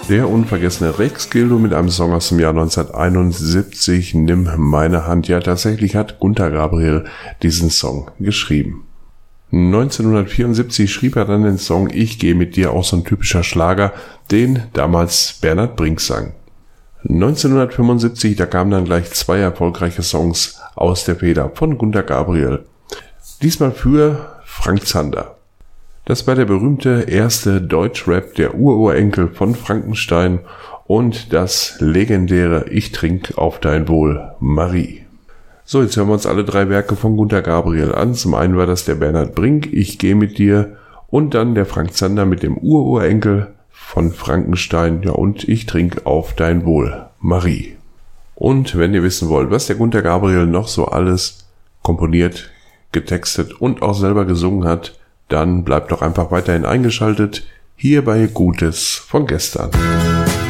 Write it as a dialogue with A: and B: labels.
A: Der unvergessene Rex Gildo mit einem Song aus dem Jahr 1971, Nimm meine Hand. Ja, tatsächlich hat Gunter Gabriel diesen Song geschrieben. 1974 schrieb er dann den Song Ich gehe mit dir, auch so ein typischer Schlager, den damals Bernhard Brink sang. 1975, da kamen dann gleich 2 erfolgreiche Songs aus der Feder von Gunter Gabriel. Diesmal für Frank Zander. Das war der berühmte erste Deutschrap, der Ururenkel von Frankenstein und das legendäre Ich trink auf dein Wohl, Marie. So, jetzt hören wir uns alle 3 Werke von Gunter Gabriel an. Zum einen war das der Bernhard Brink, Ich geh mit dir, und dann der Frank Zander mit dem Ururenkel von Frankenstein, ja, und Ich trink auf dein Wohl, Marie. Und wenn ihr wissen wollt, was der Gunter Gabriel noch so alles komponiert, getextet und auch selber gesungen hat, dann bleibt doch einfach weiterhin eingeschaltet hier bei Gutes von gestern.